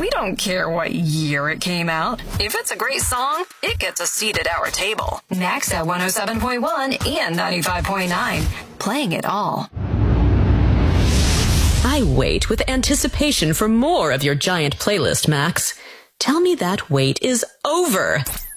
We don't care what year it came out. If it's a great song, it gets a seat at our table. Next at 107.1 and 95.9. Playing it all. I wait with anticipation for more of your giant playlist, Max. Tell me that wait is over.